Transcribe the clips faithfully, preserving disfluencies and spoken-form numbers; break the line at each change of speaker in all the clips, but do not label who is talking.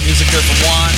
Music here from Juan.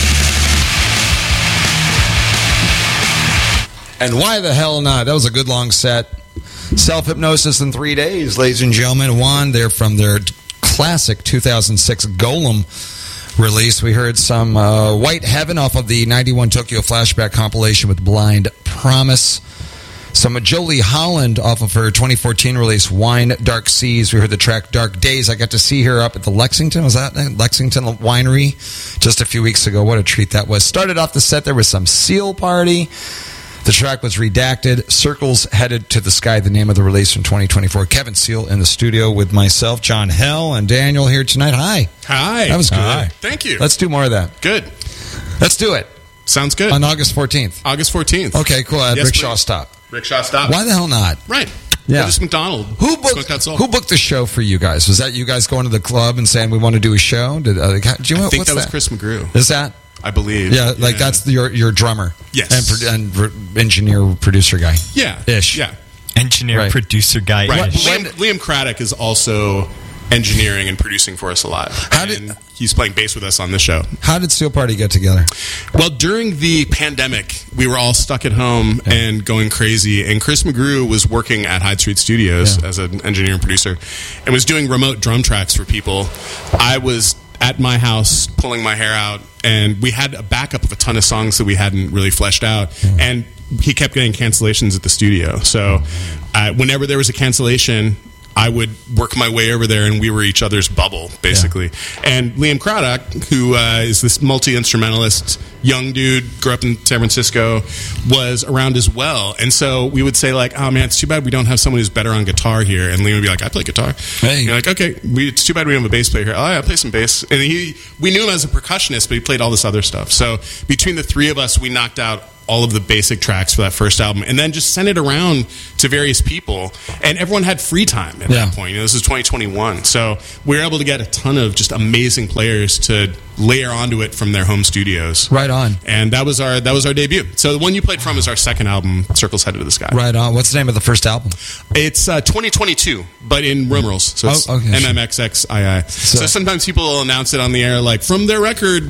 And why the hell not? That was a good long set. Self-Hypnosis in Three Days, ladies and gentlemen. Juan, they're from their classic two thousand six Golem release. We heard some uh, White Heaven off of the ninety-one Tokyo Flashback compilation with Blind Promise. Some Jolie Holland off of her twenty fourteen release, Wine Dark Seas. We heard the track Dark Days. I got to see her up at the Lexington. Was that Lexington Winery just a few weeks ago? What a treat that was. Started off the set there with some Seal Party. The track was Redacted. Circles Headed to the Sky, the name of the release from twenty twenty-four. Kevin Seal in the studio with myself, John Hell, and Daniel here tonight. Hi.
Hi.
That was good.
Hi. Thank you.
Let's do more of that.
Good.
Let's do it.
Sounds good.
On August fourteenth.
August fourteenth.
Okay, cool. At
Yes,
Rickshaw
please.
Stop.
Rickshaw Stop.
Why the hell not?
Right.
Yeah.
Otis McDonald.
Who booked, who booked the show for you guys? Was that you guys going to the club and saying we want to do a show? Did, uh, did you,
I think
what's
that was
that?
Chris McGrew.
Is that?
I believe.
Yeah, like yeah. that's your your drummer.
Yes.
And, pro- and pro- engineer, producer guy.
Yeah.
Ish.
Yeah.
Engineer,
right.
producer guy.
Right.
Ish.
Liam, Liam Craddock is also engineering and producing for us a lot.
How did,
and he's playing bass with us on this show.
How did Seal Party get together?
Well, during the pandemic, we were all stuck at home yeah. and going crazy. And Chris McGrew was working at Hyde Street Studios yeah. as an engineer and producer and was doing remote drum tracks for people. I was at my house pulling my hair out, and we had a backup of a ton of songs that we hadn't really fleshed out. Mm-hmm. And he kept getting cancellations at the studio. So uh, whenever there was a cancellation, I would work my way over there, and we were each other's bubble, basically. Yeah. And Liam Craddock, who uh, is this multi-instrumentalist, young dude, grew up in San Francisco, was around as well. And so we would say, like, oh, man, it's too bad we don't have someone who's better on guitar here. And Liam would be like, I play guitar.
Hey.
And you're like, okay, we, it's too bad we don't have a bass player here. Oh, yeah, I play some bass. And he, we knew him as a percussionist, but he played all this other stuff. So between the three of us, we knocked out all of the basic tracks for that first album, and then just sent it around to various people, and everyone had free time at
yeah.
that point. You know, this is twenty twenty-one, so we were able to get a ton of just amazing players to layer onto it from their home studios.
Right on.
And that was our that was our debut. So the one you played from is our second album, Circles Headed to the Sky.
Right on. What's the name of the first album?
It's uh, twenty twenty-two, but in numerals. So it's
oh, okay,
M M X X I I. So, so sometimes people will announce it on the air, like, from their record.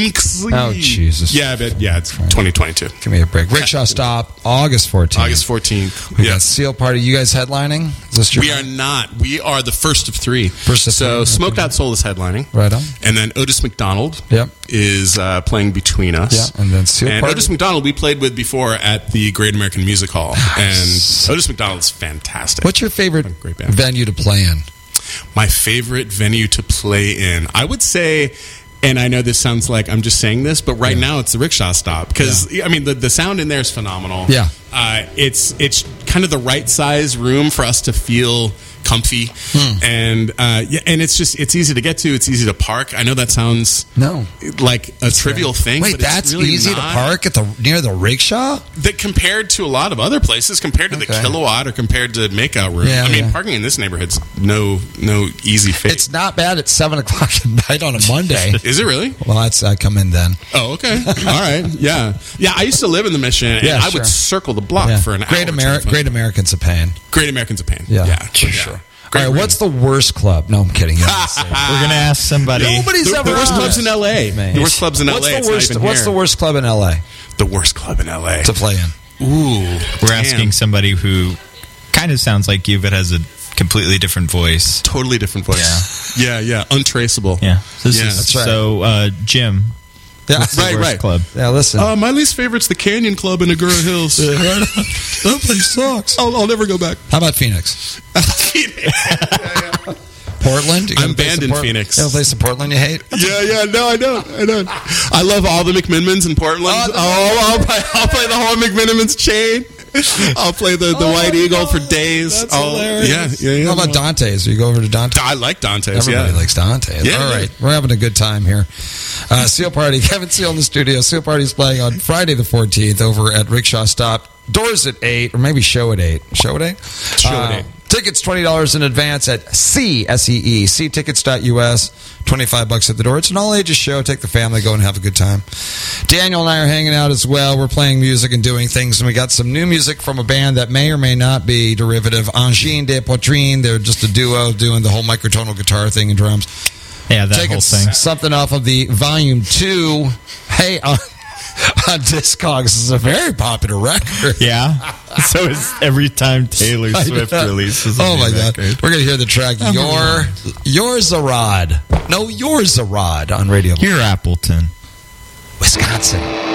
Oh, Jesus.
Yeah, but yeah, it's twenty twenty-two.
Give me a break. Rickshaw Stop, August fourteenth.
August fourteenth.
We
yeah.
got Seal Party. You guys headlining? Is this your
we are not. We are the first of three.
First of
so
three.
Smoked Out Soul is headlining.
Right on.
And then Otis McDonald
yep.
is uh, playing between us.
Yeah. And then Seal
and
Party.
Otis McDonald we played with before at the Great American Music Hall. And Otis McDonald's fantastic.
What's your favorite
Great band.
venue to play in?
My favorite venue to play in, I would say, and I know this sounds like I'm just saying this, but right yeah. now it's the Rickshaw Stop, because yeah. I mean the, the sound in there is phenomenal.
Yeah,
uh, it's it's kind of the right size room for us to feel comfy, hmm. and uh, yeah, and it's just it's easy to get to. It's easy to park. I know that sounds
no
like a that's trivial
right.
thing.
Wait,
but
that's
it's really
easy
not.
to park at the near the rickshaw.
That compared to a lot of other places, compared to
okay.
the Kilowatt or compared to Makeout Room.
Yeah,
I mean,
yeah.
parking in this neighborhood's no no easy fate.
It's not bad at seven o'clock at night on a Monday.
Is it really?
Well, that's I come in then.
Oh, okay. All right. Yeah, yeah. I used to live in the Mission, and
yeah,
I
sure.
would circle the block
yeah.
for an
Great
hour.
Ameri- Great Americans of Pain.
Great Americans of Pain.
Yeah,
yeah
for
yeah.
sure.
Great
All right,
room.
what's the worst club? No, I'm kidding.
We're gonna ask somebody.
Nobody's
the,
ever
the worst clubs in L A.
Man.
The worst clubs in
what's
L A.
The worst,
it's not even
what's
here.
the worst club in L A?
The worst club in L A
to play in.
Ooh,
we're
damn.
asking somebody who kind of sounds like you, but has a completely different voice.
Totally different voice. Yeah, yeah, yeah. Untraceable.
Yeah. So this
Yeah.
is,
That's right.
So, uh, Jim.
Yeah,
what's the
right,
worst
right.
club?
Yeah, listen.
Uh, my least favorite's the Canyon Club in Agoura Hills.
That place sucks.
I'll, I'll never go back.
How about Phoenix?
Phoenix. yeah, yeah.
Portland? You got
I'm
a place
banned in
Port-
Phoenix.
You have a place in Portland you hate?
Yeah, yeah, no, I don't, I don't. I love all the McMinimans in Portland.
Oh, the-
oh, I'll, play, I'll play the whole McMinimans chain. I'll play the, the
Oh,
White Eagle
no.
for days.
That's
I'll,
hilarious.
Yeah, yeah, yeah.
How about Dante's? You go over to Dante's?
I like Dante's,
Everybody
yeah.
likes Dante's.
Yeah,
All
yeah.
right. We're having a good time here. Uh, Seal Party. Kevin Seal in the studio. Seal Party's playing on Friday the fourteenth over at Rickshaw Stop. Doors at eight, or maybe show at eight. Show at eight?
Show at eight.
Tickets twenty dollars in advance at C, S E E, C tickets dot U S. twenty-five bucks at the door. It's an all-ages show. Take the family, go and have a good time. Daniel and I are hanging out as well. We're playing music and doing things, and we got some new music from a band that may or may not be derivative. Angine de Poitrine. They're just a duo doing the whole microtonal guitar thing and drums.
Yeah, that
taking
whole thing.
something off of the volume two. Hey, on, on Discogs, this is a very popular record.
Yeah. So it's every time Taylor Swift releases a
Oh
new
my God.
record.
We're going to hear the track, Your, Yours a Rod. No, Yours a Rod on Radio
You're Appleton.
Wisconsin.